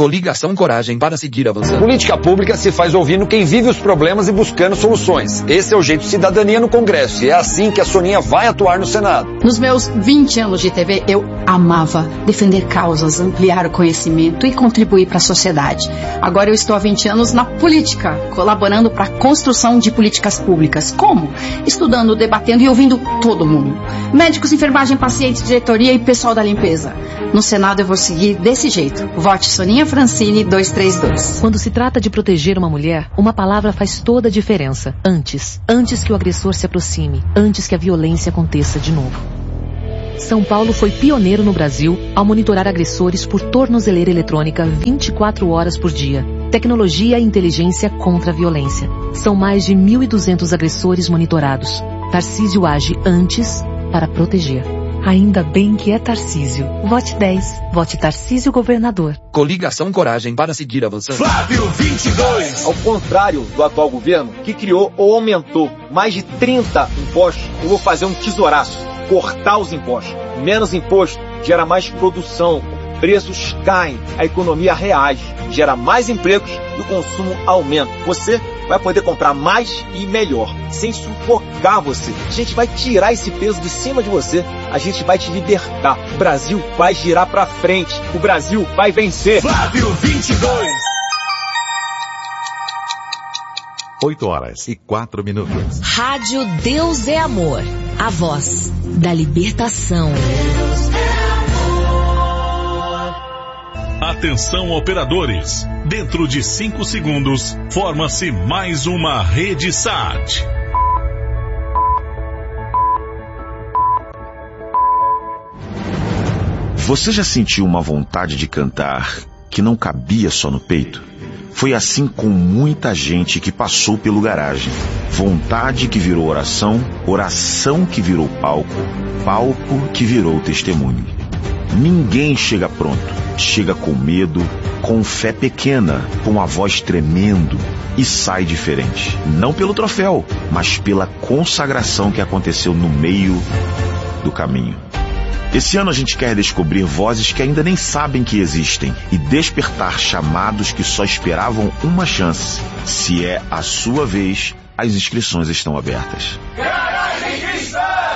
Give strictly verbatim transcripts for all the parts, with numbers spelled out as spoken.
Coligação Coragem para seguir avançando. Política pública se faz ouvindo quem vive os problemas e buscando soluções. Esse é o jeito de cidadania no Congresso e é assim que a Soninha vai atuar no Senado. Nos meus vinte anos de T V, eu amava defender causas, ampliar o conhecimento e contribuir para a sociedade. Agora eu estou há vinte anos na política, colaborando para a construção de políticas públicas. Como? Estudando, debatendo e ouvindo todo mundo. Médicos, enfermagem, pacientes, diretoria e pessoal da limpeza. No Senado eu vou seguir desse jeito. Vote Soninha Francini duzentos e trinta e dois. Quando se trata de proteger uma mulher, uma palavra faz toda a diferença. Antes. Antes que o agressor se aproxime. Antes que a violência aconteça de novo. São Paulo foi pioneiro no Brasil ao monitorar agressores por tornozeleira eletrônica vinte e quatro horas por dia. Tecnologia e inteligência contra a violência. São mais de mil e duzentos agressores monitorados. Tarcísio age antes para proteger. Ainda bem que é Tarcísio. Vote dez. Vote Tarcísio Governador. Coligação Coragem para seguir avançando. Flávio vinte e dois. Ao contrário do atual governo, que criou ou aumentou mais de trinta impostos, eu vou fazer um tesouraço. Cortar os impostos. Menos imposto gera mais produção. Preços caem, a economia reage, gera mais empregos e o consumo aumenta. Você vai poder comprar mais e melhor, sem sufocar você. A gente vai tirar esse peso de cima de você, a gente vai te libertar. O Brasil vai girar pra frente, o Brasil vai vencer. Flávio vinte e dois. oito horas e quatro minutos. Rádio Deus é Amor, a voz da libertação. Atenção, operadores. Dentro de cinco segundos, forma-se mais uma rede S A T. Você já sentiu uma vontade de cantar que não cabia só no peito? Foi assim com muita gente que passou pelo Garagem. Vontade que virou oração, oração que virou palco, palco que virou testemunho. Ninguém chega pronto. Chega com medo, com fé pequena, com a voz tremendo e sai diferente. Não pelo troféu, mas pela consagração que aconteceu no meio do caminho. Esse ano a gente quer descobrir vozes que ainda nem sabem que existem e despertar chamados que só esperavam uma chance. Se é a sua vez, as inscrições estão abertas. Garagem Cristã!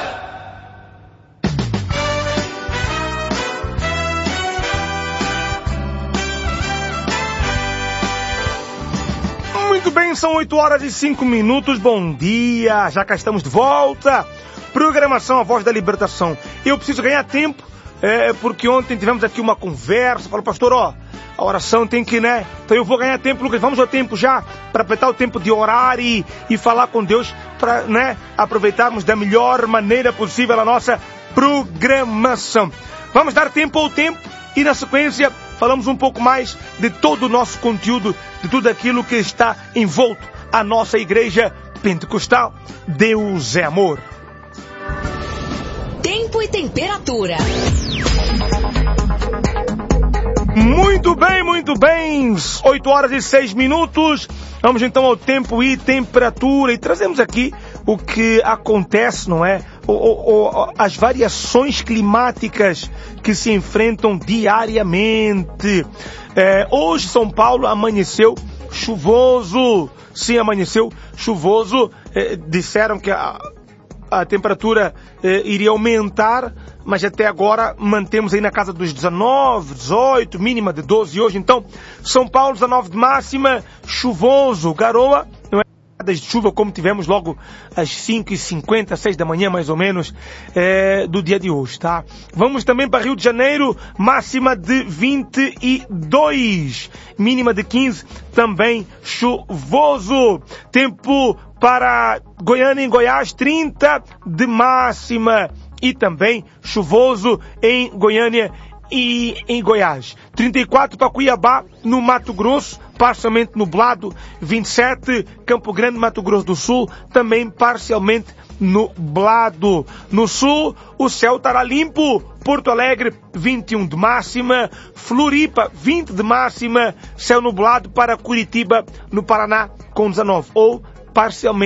Muito bem, são oito horas e cinco minutos. Bom dia, já cá estamos de volta. Programação A Voz da Libertação. Eu preciso ganhar tempo, é, porque ontem tivemos aqui uma conversa. Falou, pastor, ó, a oração tem que, né? Então eu vou ganhar tempo, Lucas. Vamos ao tempo já, para aproveitar o tempo de orar e, e falar com Deus, para, né, aproveitarmos da melhor maneira possível a nossa programação. Vamos dar tempo ao tempo e, na sequência, falamos um pouco mais de todo o nosso conteúdo, de tudo aquilo que está envolto a nossa igreja pentecostal. Deus é amor. Tempo e temperatura. Muito bem, muito bem. oito horas e seis minutos. Vamos então ao tempo e temperatura. E trazemos aqui o que acontece, não é? O, o, o, as variações climáticas que se enfrentam diariamente. É, hoje São Paulo amanheceu chuvoso. Sim, amanheceu chuvoso. É, disseram que a, a temperatura é, iria aumentar, mas até agora mantemos aí na casa dos dezenove, dezoito, mínima de doze hoje. Então, São Paulo, dezenove de máxima, chuvoso, garoa, não é de chuva como tivemos logo às cinco e cinquenta, seis da manhã mais ou menos, é, do dia de hoje, tá? Vamos também para Rio de Janeiro, máxima de vinte e dois, mínima de quinze, também chuvoso. Tempo para Goiânia e Goiás, trinta de máxima e também chuvoso em Goiânia e em Goiás. trinta e quatro para Cuiabá, no Mato Grosso, parcialmente nublado. vinte e sete, Campo Grande, Mato Grosso do Sul, também parcialmente nublado. No sul, o céu estará limpo. Porto Alegre, vinte e um de máxima. Floripa, vinte de máxima. Céu nublado para Curitiba, no Paraná, com dezenove. Ou parcialmente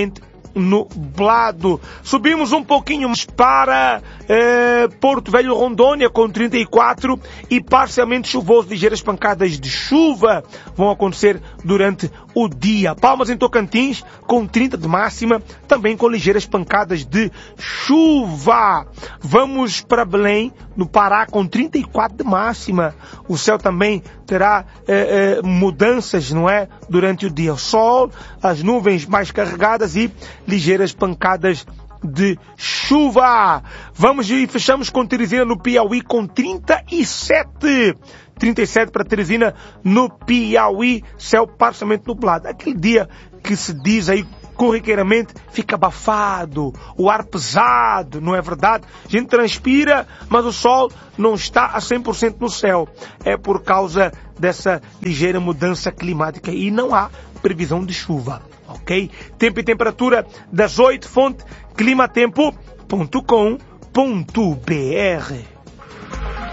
nublado. Subimos um pouquinho para eh, Porto Velho, Rondônia, com trinta e quatro, e parcialmente chuvoso. Ligeiras pancadas de chuva vão acontecer durante o dia. Palmas, em Tocantins, com trinta de máxima, também com ligeiras pancadas de chuva. Vamos para Belém, no Pará, com trinta e quatro de máxima. O céu também terá eh, eh, mudanças, não é? Durante o dia. O sol, as nuvens mais carregadas e ligeiras pancadas de chuva. Vamos e fechamos com Teresina, no Piauí, com trinta e sete. trinta e sete para Teresina, no Piauí, céu parcialmente nublado. Aquele dia que se diz aí corriqueiramente, fica abafado, o ar pesado, não é verdade? A gente transpira, mas o sol não está a cem por cento no céu. É por causa dessa ligeira mudança climática e não há previsão de chuva, ok? Tempo e temperatura das oito, fonte climatempo ponto com ponto br.